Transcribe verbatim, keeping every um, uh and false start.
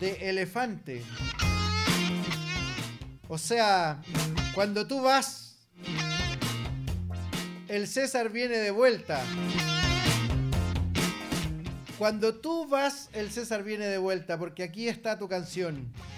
de elefante. O sea, cuando tú vas, el César viene de vuelta. Cuando tú vas, el César viene de vuelta, porque aquí está tu canción.